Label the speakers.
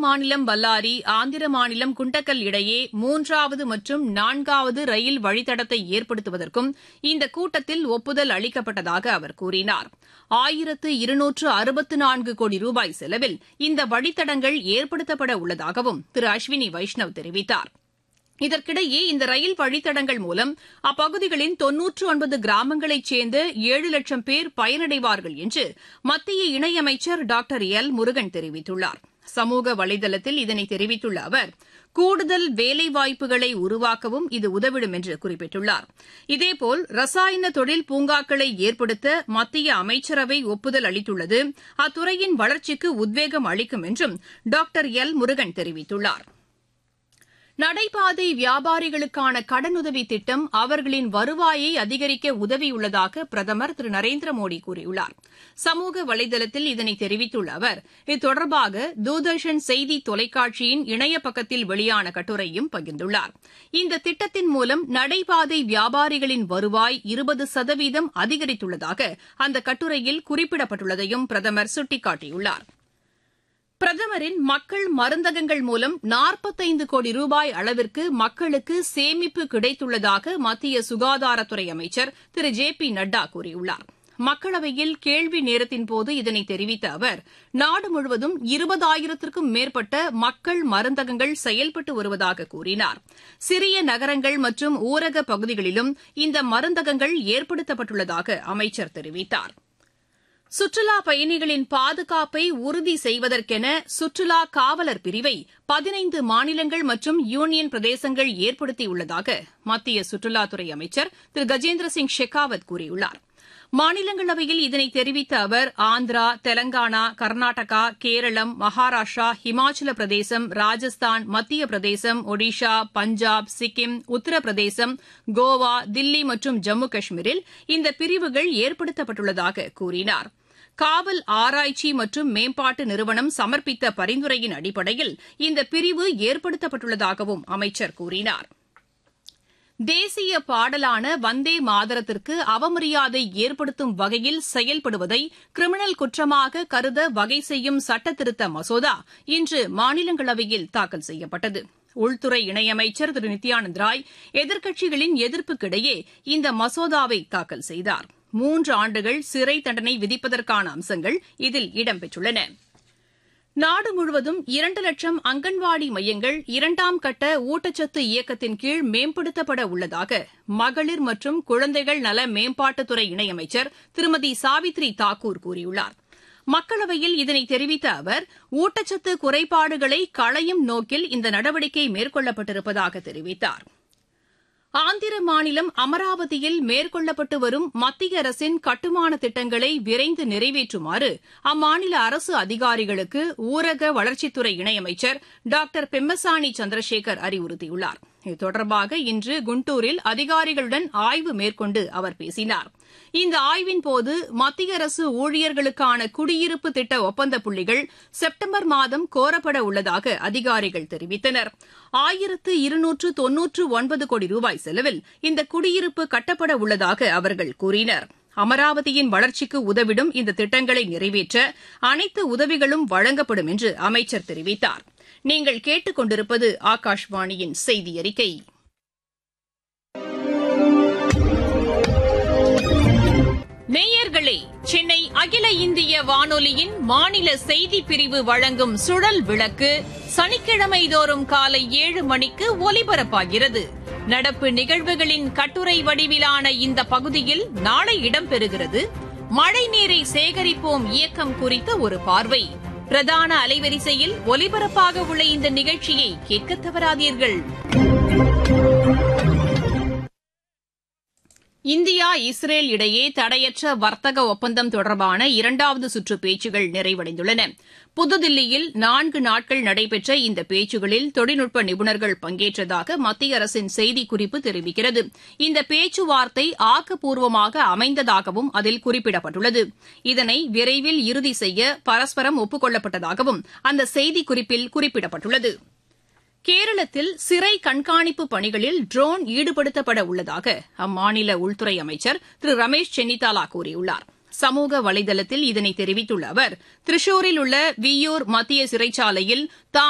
Speaker 1: மாநிலம் பல்லாரி, ஆந்திர மாநிலம் குண்டக்கல் இடையே 3வது மற்றும் 4வது ரயில் வழித்தடத்தை ஏற்படுத்துவதற்கும் இந்த கூட்டத்தில் ஒப்புதல் அளிக்கப்பட்டதாக அவர் கூறினார். 1264 கோடி ரூபாய் செலவில் இந்த வழித்தடங்கள் ஏற்படுத்தப்பட உள்ளதாகவும் திரு அஸ்வினி வைஷ்ணவ் தெரிவித்தார். இதற்கிடையே இந்த ரயில் வழித்தடங்கள் மூலம் அப்பகுதிகளின் 99 கிராமங்களைச் சேர்ந்த 7 லட்சம் பேர் பயனடைவார்கள் என்று மத்திய இணையமைச்சர் டாக்டர் எல் முருகன் தெரிவித்துள்ளார். சமூக வலைதளத்தில் இதனை தெரிவித்துள்ள அவர், கூடுதல் வேலைவாய்ப்புகளை உருவாக்கவும் இது உதவிடும் என்று குறிப்பிட்டுள்ளார். இதேபோல் ரசாயன தொழில் பூங்காக்களை ஏற்படுத்த மத்திய அமைச்சரவை ஒப்புதல் அளித்துள்ளது அத்துறையின் வளர்ச்சிக்கு உத்வேகம் அளிக்கும் என்றும் டாக்டர் எல் முருகன் தெரிவித்துள்ளார். நடைபாதை வியாபாரிகளுக்கான கடனுதவி திட்டம் அவர்களின் வருவாயை அதிகரிக்க உதவியுள்ளதாக பிரதமர் திரு நரேந்திர மோடி கூறியுள்ளார். சமூக வலைதளத்தில் இதனை தெரிவித்துள்ள அவர், இது தொடர்பாக தூர்தர்ஷன் செய்தி தொலைக்காட்சியின் இணைய பக்கத்தில் வெளியான கட்டுரையும் பகிர்ந்துள்ளார். இந்த திட்டத்தின் மூலம் நடைபாதை வியாபாரிகளின் வருவாய் 20% அதிகரித்துள்ளதாக அந்த கட்டுரையில் குறிப்பிடப்பட்டுள்ளதையும் பிரதமர் சுட்டிக்காட்டியுள்ளார். பிரதமரின் மக்கள் மருந்தகங்கள் மூலம் 45 கோடி ரூபாய் அளவிற்கு மக்களுக்கு சேமிப்பு கிடைத்துள்ளதாக மத்திய சுகாதாரத்துறை அமைச்சர் திரு ஜே பி நட்டா கூறியுள்ளார். மக்களவையில் கேள்வி நேரத்தின்போது இதனை தெரிவித்த அவர், நாடு முழுவதும் 20,000க்கும் மேற்பட்ட மக்கள் மருந்தகங்கள் செயல்பட்டு வருவதாக கூறினார். சிறிய நகரங்கள் மற்றும் ஊரக பகுதிகளிலும் இந்த மருந்தகங்கள் ஏற்படுத்தப்பட்டுள்ளதாக அமைச்சர் தெரிவித்தார். சுற்றுலா பயணிகளின் பாதுகாப்பை உறுதி செய்வதற்கென சுற்றுலா காவலர் பிரிவை 15 மாநிலங்கள் மற்றும் யூனியன் பிரதேசங்கள் ஏற்படுத்தியுள்ளதாக மத்திய சுற்றுலாத்துறை அமைச்சர் திரு கஜேந்திர சிங் ஷெகாவத் கூறியுள்ளார். மாநிலங்களவையில் இதனை தெரிவித்த அவர், ஆந்திரா, தெலங்கானா, கர்நாடகா, கேரளம், மகாராஷ்டிரா, ஹிமாச்சல பிரதேசம், ராஜஸ்தான், மத்திய பிரதேசம், ஒடிஷா, பஞ்சாப், சிக்கிம், உத்தரப்பிரதேசம், கோவா, தில்லி மற்றும் ஜம்மு காஷ்மீரில் இந்த பிரிவுகள் ஏற்படுத்தப்பட்டுள்ளதாக கூறினார். காவல் ஆராய்ச்சி மற்றும் மேம்பாட்டு நிறுவனம் சமர்ப்பித்த பரிந்துரையின் அடிப்படையில் இந்த பிரிவு ஏற்படுத்தப்பட்டுள்ளதாகவும் அமைச்சர் கூறினார். தேசிய பாடலான வந்தே மாதரத்திற்கு அவமரியாதை ஏற்படுத்தும் வகையில் செயல்படுவதை கிரிமினல் குற்றமாக கருத வகை செய்யும் சட்டத்திருத்த மசோதா இன்று மாநிலங்களவையில் தாக்கல் செய்யப்பட்டது. உள்துறை இணையமைச்சர் திரு நித்யானந்த் ராய் எதிர்க்கட்சிகளின் எதிர்ப்புக்கிடையே இந்த மசோதாவை தாக்கல் செய்தார். 3 ஆண்டுகள் சிறை தண்டனை விதிப்பதற்கான அம்சங்கள் இதில் இடம்பெற்றுள்ளன. நாடு முழுவதும் 2 லட்சம் அங்கன்வாடி மையங்கள் 2ஆம் கட்ட ஊட்டச்சத்து இயக்கத்தின் கீழ் மேம்படுத்தப்பட உள்ளதாக மகளிர் மற்றும் குழந்தைகள் நல மேம்பாட்டுத்துறை இணையமைச்சர் திருமதி சாவித்ரி தாக்கூர் கூறியுள்ளார். மக்களவையில் இதனை தெரிவித்த அவர், ஊட்டச்சத்து குறைபாடுகளை களையும் நோக்கில் இந்த நடவடிக்கை மேற்கொள்ளப்பட்டிருப்பதாக தெரிவித்தார். ஆந்திர மாநிலம் அமராவதியில் மேற்கொள்ளப்பட்டு வரும் மத்திய அரசின் கட்டுமான திட்டங்களை விரைந்து நிறைவேற்றுமாறு அம்மாநில அரசு அதிகாரிகளுக்கு ஊரக வளர்ச்சித்துறை இணையமைச்சர் டாக்டர் பெம்மசானி சந்திரசேகர் அறிவுறுத்தியுள்ளார். இது தொடர்பாக இன்று குண்டூரில் அதிகாரிகளுடன் ஆய்வு மேற்கொண்டு அவர் பேசினார். இந்த ஆய்வின்போது மத்திய அரசு ஊழியர்களுக்கான குடியிருப்பு திட்ட ஒப்பந்த புள்ளிகள் செப்டம்பர் மாதம் கோரப்பட உள்ளதாக அதிகாரிகள் தெரிவித்தனர். 1299 கோடி ரூபாய் செலவில் இந்த குடியிருப்பு கட்டப்பட உள்ளதாக அவர்கள் கூறினர். அமராவதியின் வளர்ச்சிக்கு உதவிடும் இந்த திட்டங்களை நிறைவேற்ற அனைத்து உதவிகளும் வழங்கப்படும் என்று அமைச்சர் தெரிவித்தார். நீங்கள் கேட்டுக் கொண்டிருப்பது ஆகாஷ்வாணியின் செய்தி அறிக்கை. நேயர்களே, சென்னை அகில இந்திய வானொலியின் மாநில செய்திப் பிரிவு வழங்கும் சுழல் விளக்கு சனிக்கிழமை தோறும் காலை 7 மணிக்கு ஒலிபரப்பாகிறது. நடப்பு நிகழ்வுகளின் கட்டுரை வடிவிலான இந்த பகுதியில் நாளை இடம்பெறுகிறது மழைநீரை சேகரிப்போம் இயக்கம் குறித்த ஒரு பார்வை. பிரதான அலைவரிசையில் ஒலிபரப்பாக உள்ள இந்த நிகழ்ச்சியை கேட்க தவறாதீர்கள். இந்தியா இஸ்ரேல் இடையே தடையற்ற வர்த்தக ஒப்பந்தம் தொடர்பான 2வது சுற்று பேச்சுகள் நிறைவடைந்துள்ளன. புதுதில்லியில் 4 நாட்கள் நடைபெற்ற இந்த பேச்சுகளில் தொழில்நுட்ப நிபுணர்கள் பங்கேற்றதாக மத்திய அரசின் செய்திக்குறிப்பு தெரிவிக்கிறது. இந்த பேச்சுவார்த்தை ஆக்கப்பூர்வமாக அமைந்ததாகவும் அதில் குறிப்பிடப்பட்டுள்ளது. இதனை விரைவில் இறுதி செய்ய பரஸ்பரம் ஒப்புக் கொள்ளப்பட்டதாகவும் அந்த செய்திக்குறிப்பில் குறிப்பிடப்பட்டுள்ளது. கேரளத்தில் சிறை கண்காணிப்பு பணிகளில் ட்ரோன் ஈடுபடுத்தப்பட உள்ளதாக அம்மாநில உள்துறை அமைச்சர் திரு ரமேஷ் சென்னிதாலா கூறியுள்ளார். சமூக வலைதளத்தில் இதனை தெரிவித்துள்ள அவர், திரிசூரில் உள்ள விய்யூர் மத்திய சிறைச்சாலையில் தாம்